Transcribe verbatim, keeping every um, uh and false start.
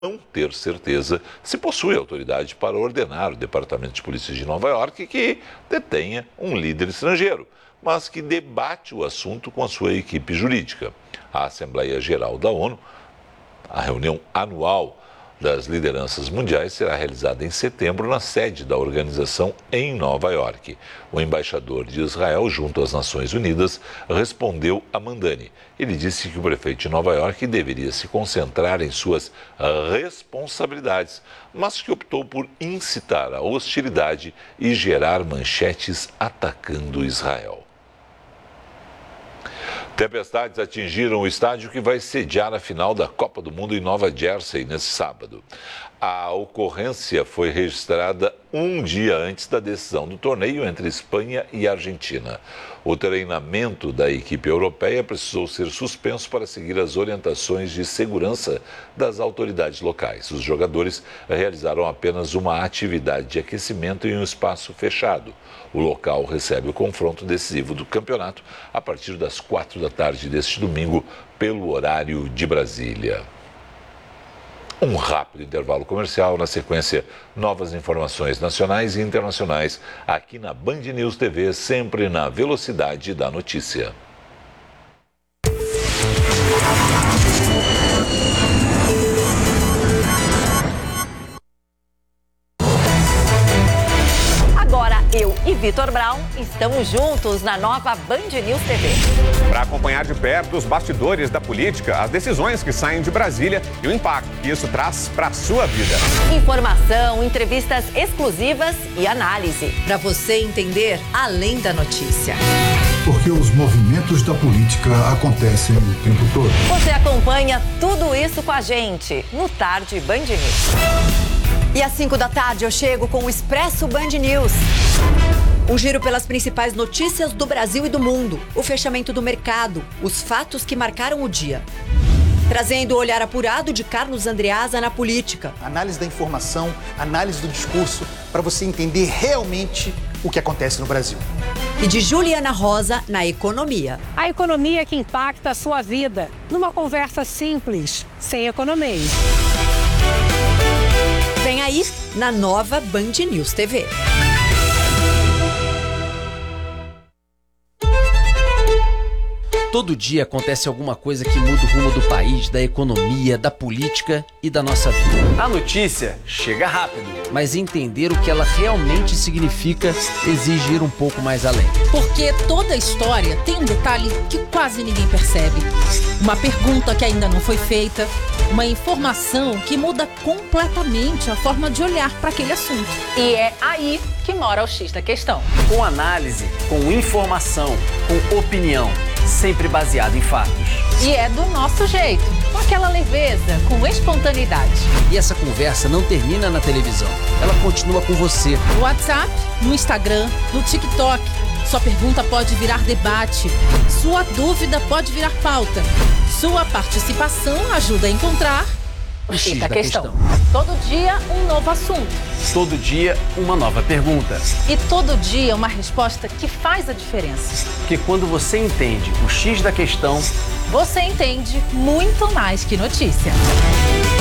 não ter certeza se possui autoridade para ordenar o Departamento de Polícia de Nova York que detenha um líder estrangeiro, mas que debate o assunto com a sua equipe jurídica. A Assembleia Geral da ONU, a reunião anual das lideranças mundiais, será realizada em setembro na sede da organização em Nova York. O embaixador de Israel junto às Nações Unidas respondeu a Mandani. Ele disse que o prefeito de Nova York deveria se concentrar em suas responsabilidades, mas que optou por incitar a hostilidade e gerar manchetes atacando Israel. Tempestades atingiram o estádio que vai sediar a final da Copa do Mundo em Nova Jersey nesse sábado. A ocorrência foi registrada um dia antes da decisão do torneio entre Espanha e Argentina. O treinamento da equipe europeia precisou ser suspenso para seguir as orientações de segurança das autoridades locais. Os jogadores realizaram apenas uma atividade de aquecimento em um espaço fechado. O local recebe o confronto decisivo do campeonato a partir das quatro da tarde deste domingo, pelo horário de Brasília. Um rápido intervalo comercial, na sequência, novas informações nacionais e internacionais aqui na Band News T V, sempre na velocidade da notícia. Agora eu e Vitor Brown estamos juntos na nova Band News T V. Para acompanhar de perto os bastidores da política, as decisões que saem de Brasília e o impacto que isso traz para a sua vida. Informação, entrevistas exclusivas e análise. Para você entender além da notícia. Porque os movimentos da política acontecem o tempo todo. Você acompanha tudo isso com a gente no Tarde Band News. E às cinco da tarde eu chego com o Expresso Band News. Um giro pelas principais notícias do Brasil e do mundo. O fechamento do mercado, os fatos que marcaram o dia. Trazendo o olhar apurado de Carlos Andreasa na política. Análise da informação, análise do discurso, para você entender realmente o que acontece no Brasil. E de Juliana Rosa na economia. A economia que impacta a sua vida. Numa conversa simples, sem economia. Vem aí na nova Band News T V. Todo dia acontece alguma coisa que muda o rumo do país, da economia, da política e da nossa vida. A notícia chega rápido. Mas entender o que ela realmente significa exige ir um pouco mais além. Porque toda história tem um detalhe que quase ninguém percebe. Uma pergunta que ainda não foi feita. Uma informação que muda completamente a forma de olhar para aquele assunto. E é aí que mora o X da questão. Com análise, com informação, com opinião. Sempre baseado em fatos. E é do nosso jeito, com aquela leveza, com espontaneidade. E essa conversa não termina na televisão, ela continua com você. No WhatsApp, no Instagram, no TikTok. Sua pergunta pode virar debate, sua dúvida pode virar pauta. Sua participação ajuda a encontrar o X da questão. Todo dia um novo assunto. Todo dia uma nova pergunta. E todo dia uma resposta que faz a diferença. Porque quando você entende o X da questão, você entende muito mais que notícia.